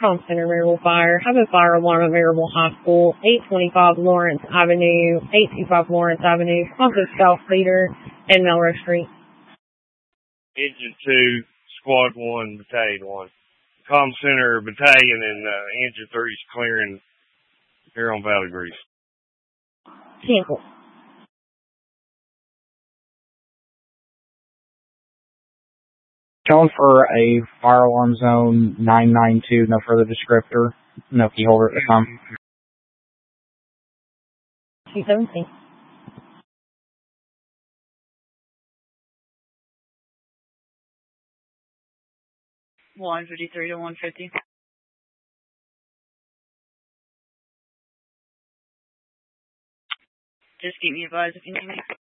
Com Center Maryville Fire. Have a fire alarm at Maryville High School, 825 Lawrence Avenue, 825 Lawrence Avenue, off of South Cedar and Melrose Street. Engine 2, Squad 1, Battalion 1. Com Center Battalion and Engine 3 is clearing here on Valley Grease. Cancel. Shown for a fire alarm zone 992, no further descriptor, no key holder at the time. 217. Line 53 to 150. Just keep me advised if you need me.